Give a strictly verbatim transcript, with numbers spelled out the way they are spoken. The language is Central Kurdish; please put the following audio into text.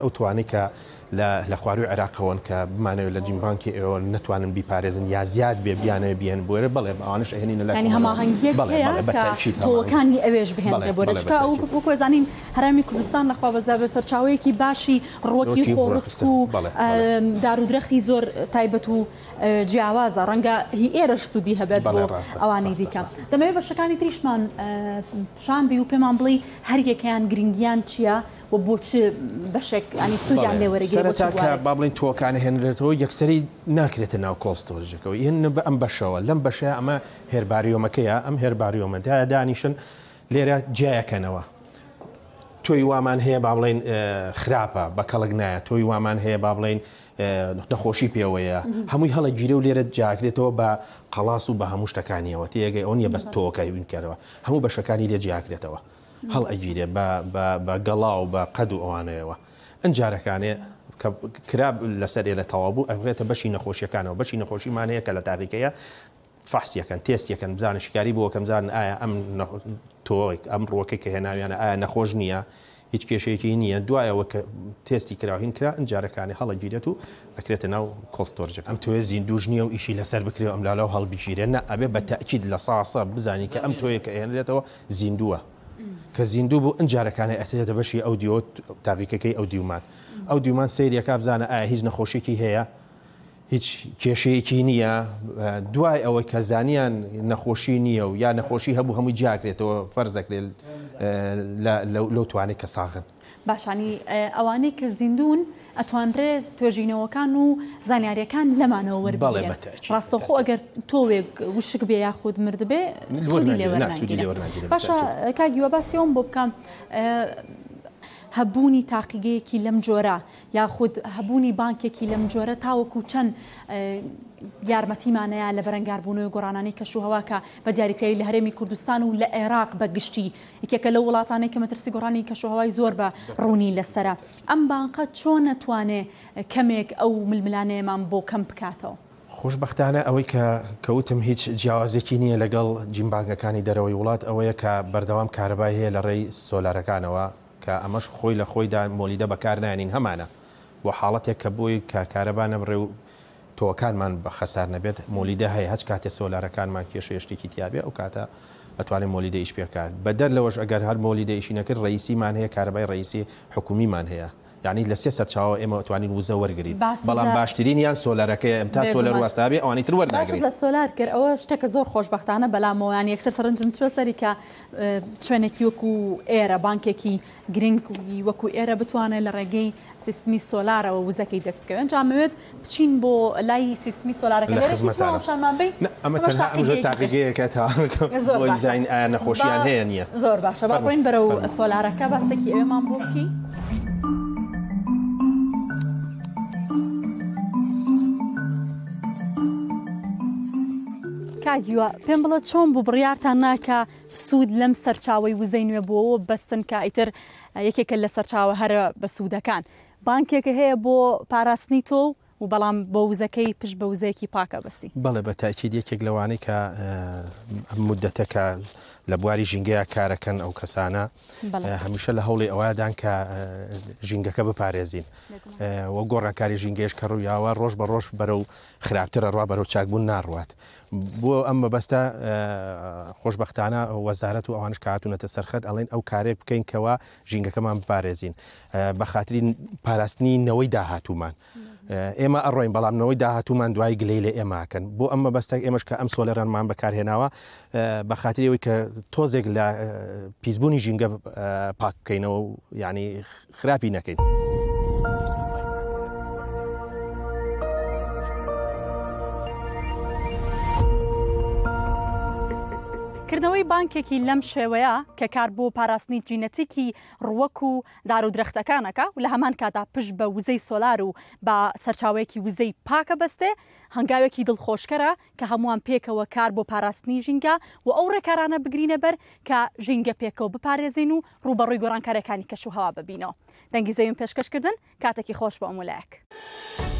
ئەو توانێت کە لە خواروی عێراقەوەن کە بمانەوێت لە جیمبانکی ئێوە نەتوانن بیپارێزن یا زیاد بێ بیانەوە بیان بۆرە بەڵێ ئەوانش ئەهێنینە لە هەماهەنگیەک هەیە تۆکانی ئەوێش بهێنرێ بۆ چکە ئەو وەکو زانین هەرامی کوردستان لەخوا بەزا بە سەرچاوەیەکی باشی ڕۆکی خۆڕست و دارودرەختی زۆر تایبەت و جیاوازە ڕەنگە هی ئێرەش سوودی هەبێت بۆ ئەوانەی دیکە دەمەوێت بەشەکانی تریشمان شانبی و پێمان بڵێ هەریەکەیان گرنگیان چییە و بۆ چ بەشێک ئەنی سوودیان لێوەرەگیرێت سەرەتا کە با بڵێن تۆکانە هێنرێتەوە یەکسەری ناکرێتە ناو کۆڵستۆرژەکەەوە هێن بە ئەم بەشەوە لەم بەشەیە ئەمە هێرباریۆمەکەیە ئەم هێرباریۆمەدایە دانیشن لێرە جیایەکەنەوە تۆی وامان هەیە با بڵێن خراپە بە کەڵک نایە تۆی وامان هەیە با بڵێن نەخۆشی پێوەیە هەمووی هەڵە گیرە و لێرە جاکرێتەوە بە قەڵاس و بە هەموو شتەکانیەوە تێگەی ئەو نیە بەس تۆکای بینکەرەوە هەموو بەشەکانی لێ جیاکرێتەوە هەڵ ئەگیرێ بە گەڵا و بە قەد و ئەوانەیەوە ئەنجارەکانێ کراب لەسەر لە تەوابوو ئەوێتە بەشی نەخۆشیەکانەوە بەشی نەخۆشیمانەیە کە لە تاقیکەیە فحسیەکەن تێستیەکەن بزانە شکاری بۆ کەم زان ئایا ئەم تۆیک ئەم ڕۆکەی کە هێناویانە ئایا نەخۆش نییە هیچ کێشەیەکی نییە دوایەوە کە تێستی کراوهین کرا ئەنجارەکانی هەڵەگیرێت و ئەکرێتە ناو کۆڵستۆرجەکە ئەم تۆیە زیندوژ نییە و ئیشی لەسەر بکرێ ئەم لالاو هەڵبیگیرێ نە ئەبێ بە تەئکید لە ساسە بزانی کە ئەم تۆیە کە هێنرێتەوە زیندووە کە زیندوو بوو ئەنجارەکانی ئەتێتە بەشی ئەو دیۆ تاقیکەکەی ئەو دیومان ئەو دیومان سەیریەکە بزانە ئایا هیچ نەخۆشیێکی هەیە هیچ کێشەیەکی نییە دوای ئەوەی کە زانیان نەخۆشی نییە و یا نەخۆشی هەبوو هەمووی جاکرێتەوە فەرزەکرێت لەو توانێت کە ساغن باشانی ئەوانەی کە زیندون ئەتوانرێت توێژینەوەکان و زانیاریەکان لەمانەوە وەربڵێ ڕاستەخۆ ئەگەر تۆوێک وشک بێ یاخود مردبێ سوودی لێوەرناگیرێت باشە کاگیوە باسیەوەم بۆ بکەم هەبوونی تاقیگەیەکی لەم جۆرە یاخود هەبوونی بانکێکی لەم جۆرە تاوەکو چەند یارمەتیمانەیە لە بەرەنگاربوونەوەی گۆڕانانەی کەشوهەواکە بە دیاریکراوی لە هەرێمی کوردستان و لە عێراق بە گشتی یەکێکە لە وڵاتانەی کە مەترسی گۆڕانی کەشوهەوای زۆر بە ڕوونی لەسرە ئەم بانقە چۆن نەتوانێ کەمێک ئەو ململانەیەمان بۆ کەم بکاتەوە خۆشبەختانە ئەوەی کە کەوتم هیچ جیاوازێکی نییە لەگەڵ جیمبانکەکانی دەرەوەی وڵات ئەوەیە کە بەردەوام کارەبای هەیە لە ڕێی سۆلارەکانەوە کە ئەمەش خۆی لە خۆیدا مۆلیدە بەکار نانین هەمانە بۆ حاڵەتێک کە بۆی کە کارەبانە بڕێ و تۆکانمان بە خەسار نەبێت مۆلیدە هەیە هەچ کاتێ سۆلارەکانمان کێشە شتێکی تیابێ ئەو کاتە ئەتوانێت مۆلیدە ئیش پێکات بەدەر لەوەش ئەگەر هەر مۆلیدە ئیشی نەکرد ڕئیسیمان هەیە کارەبای ڕئیسی حکومیمان هەیە یعنی لە سێ سەرچاوە ئێمە ئەتوانین وزە وەرگین بەڵام باشترین یان سۆلارەکەی ئەم تا سۆلەر وەستابێ ئەوانی تر وەرناگرێت لە سۆلار کرد ئەوە شتێکە زۆر خۆشبەختانە بەلامەوەیان یەکسەر سەرنجم توێ سەری کە شوێنێکی وەکو ئێرە بانکێکی گرنگی وەکو ئێرە بتوانێت لە ڕێگەی سیستمی سۆلارەوە وزەکەی دەست بکەوێن جامەوێت بچین بۆ لای سیستمی سۆلارەکە لەشانمان بێ ئەمە تەنها تاقیگەیەکە تا بۆ دیزاین ئایا نەخۆشییان هەیە نییە زۆر باشە با بڕۆین بەرەو سۆلارەکە باستێکی ئێوەمان بۆ بکەی کاگیوە پێم بڵێت چۆن بوو بڕیارتان ناکە سوود لەم سەرچاوی وزەی نوێ بۆەوە بەستن کە ئیتر یەکێکە لە سەرچاوە هەرە بە سوودەکان بانکێکە هەیە بۆ پاراستنی تۆ و بەڵام بۆ وزەکەی پشت بە وزەیەکی پاکە بەستی بەڵێ بە تاکید یەکێک لەوانەی کە مدەتەکە لە بواری ژینگەیە کارەکەن ئەو کەسانە هەمیشە لە هەوڵی ئەوەدان کە ژینگەکە بپارێزین وە گۆڕانکاری ژینگەیش کە ڕوویاوە ڕۆژ بە ڕۆژ بەرەو خراپترە ڕوا بەرەو چاکبوون ناڕوات بۆ ئەم مەبەستە خۆشبەختانە وەزارەت و ئەوانش کاتونەتە سەرخەت ئەڵێن ئەو کارێک بکەین کەەوە ژینگەکەمان بپارێزین بە خاتری پاراستنی نەوەی داهاتوومان ئێمە ئەڕۆین بەڵامنەوەی داهاتوومان دوای گلەی لە ئێماکەن بۆ ئەم مەبەستێک ئێمەش کە ئەم سۆلەرانمان بەکارهێناوە بە خاتریەوەی کە تۆزێک لە پیسبوونی ژینگە پاک بکەینەوە و یعنی خراپی نەکەین. کردنەوەی بانکێکی لەم شێوەیە کە کار بۆ پاراستنی جینەتیکی ڕوەک و دار و درەختەکانەکە و لە هەمان کاتا پشت بە وزەی سۆلار و بە سەرچاوەیەکی وزەی پاکە بەستێ هەنگاوێکی دڵخۆشکەرە کە هەمووان پێکەوە کار بۆ پاراستنی ژینگە و ئەو ڕێکارانە بگرینە بەر کە ژینگە پێکەوە بپارێزین و ڕوبەڕووی گۆڕانکاریەکانی کەشوهەوا ببینەوە. دەنگی زەویم پێشکەشکردن کاتێکی خۆش بە ئەمولایەک.